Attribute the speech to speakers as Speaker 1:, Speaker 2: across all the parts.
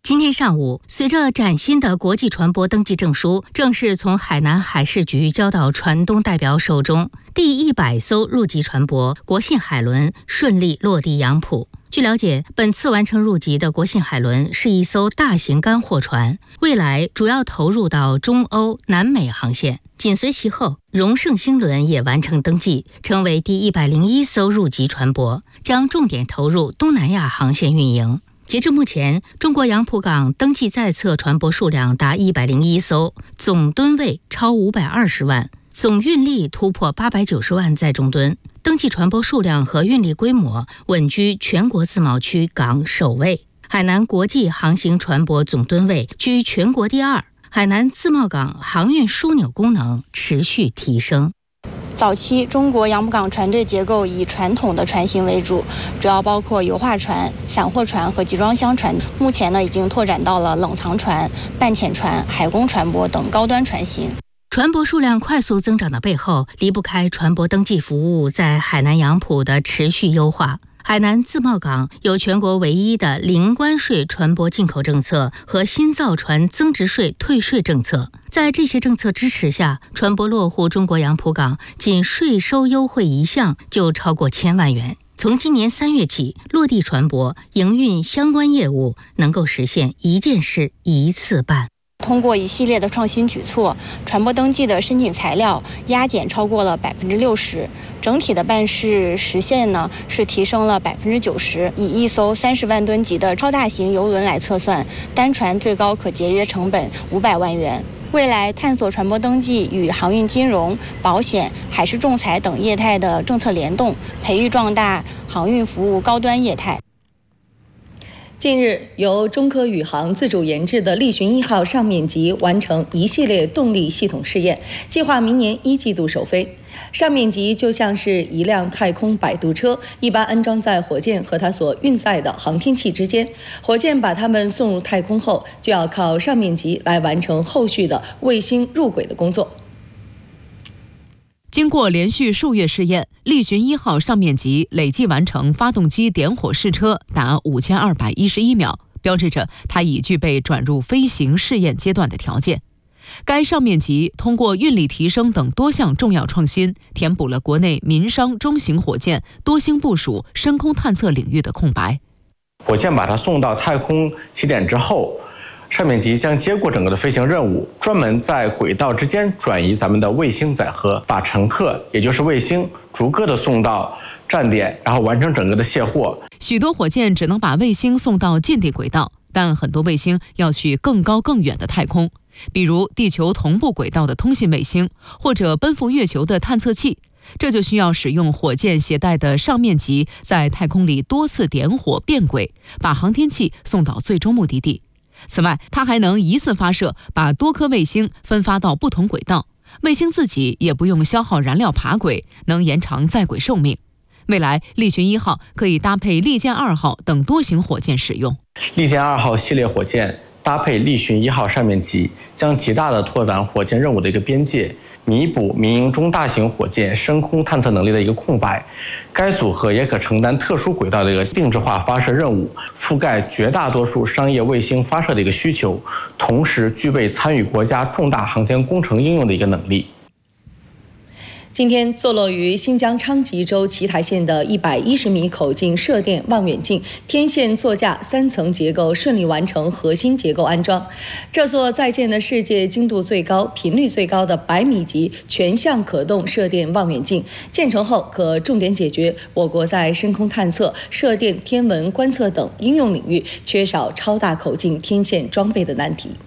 Speaker 1: 今天上午，随着崭新的国际船舶登记证书正式从海南海事局交到船东代表手中，第100艘入籍船舶国信海轮顺利落地杨浦。据了解，本次完成入籍的国信海轮是一艘大型干货船，未来主要投入到中欧、南美航线。紧随其后，荣盛星轮也完成登记，成为第101艘入籍船舶，将重点投入东南亚航线运营。截至目前，中国杨浦港登记在册船舶数量达101艘，总吨位超520万，总运力突破890万载重吨，登记船舶数量和运力规模稳居全国自贸区港首位。海南国际航行船舶总吨位居全国第2，海南自贸港航运枢纽功能持续提升。
Speaker 2: 早期中国杨浦港船队结构以传统的船型为主，主要包括油画船、散货船和集装箱船。目前已经拓展到了冷藏船、半潜船、海工船舶等高端船型。
Speaker 1: 船舶数量快速增长的背后，离不开船舶登记服务在海南杨浦的持续优化。海南自贸港有全国唯一的零关税船舶进口政策和新造船增值税退税政策。在这些政策支持下，船舶落户中国杨浦港，仅税收优惠一项就超过1000万元。从今年3月起，落地船舶营运相关业务能够实现一件事一次办。
Speaker 2: 通过一系列的创新举措，船舶登记的申请材料压减超过了60%，整体的办事时限是提升了90%。以一艘30万吨级的超大型邮轮来测算，单船最高可节约成本500万元。未来探索船舶登记与航运金融、保险、海事仲裁等业态的政策联动，培育壮大航运服务高端业态。
Speaker 3: 近日，由中科宇航自主研制的力巡1号上面级完成一系列动力系统试验，计划明年1季度首飞。上面级就像是一辆太空摆渡车，一般安装在火箭和它所运载的航天器之间。火箭把它们送入太空后，就要靠上面级来完成后续的卫星入轨的工作。
Speaker 4: 经过连续数月试验，力巡1号上面级累计完成发动机点火试车达5211秒，标志着它已具备转入飞行试验阶段的条件。该上面级通过运力提升等多项重要创新，填补了国内民商中型火箭多星部署深空探测领域的空白。
Speaker 5: 火箭把它送到太空起点之后，上面级将接过整个的飞行任务，专门在轨道之间转移咱们的卫星载荷，把乘客也就是卫星逐个的送到站点，然后完成整个的卸货。
Speaker 4: 许多火箭只能把卫星送到近地轨道，但很多卫星要去更高更远的太空，比如地球同步轨道的通信卫星，或者奔赴月球的探测器。这就需要使用火箭携带的上面级在太空里多次点火变轨，把航天器送到最终目的地。此外，它还能一次发射，把多颗卫星分发到不同轨道，卫星自己也不用消耗燃料爬轨，能延长在轨寿命。未来，力巡1号可以搭配利剑2号等多型火箭使用。
Speaker 5: 利剑2号系列火箭搭配力巡1号上面级，将极大的拓展火箭任务的一个边界，弥补民营中大型火箭深空探测能力的一个空白。该组合也可承担特殊轨道的一个定制化发射任务，覆盖绝大多数商业卫星发射的一个需求，同时具备参与国家重大航天工程应用的一个能力。
Speaker 3: 今天，坐落于新疆昌吉州奇台县的110米口径射电望远镜天线座架3层结构顺利完成核心结构安装。这座在建的世界精度最高、频率最高的100米级全向可动射电望远镜，建成后可重点解决我国在深空探测、射电天文观测等应用领域缺少超大口径天线装备的难题。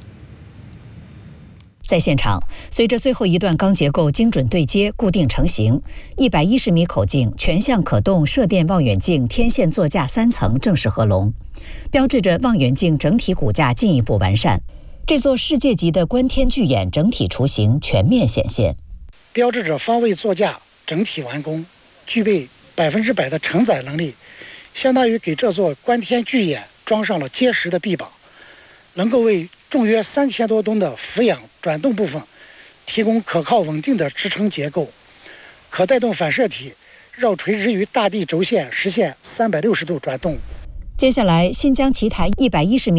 Speaker 6: 在现场，随着最后一段钢结构精准对接固定成型，110米口径全向可动射电望远镜天线座架3层正式合龙，标志着望远镜整体骨架进一步完善。这座世界级的观天巨眼整体雏形全面显现，
Speaker 7: 标志着方位座架整体完工，具备100%的承载能力，相当于给这座观天巨眼装上了结实的臂膀，能够为重约3000多吨的俯仰转动部分提供可靠稳定的支撑结构，可带动反射体绕垂直于大地轴线实现360度转动。
Speaker 6: 接下来，新疆奇台110米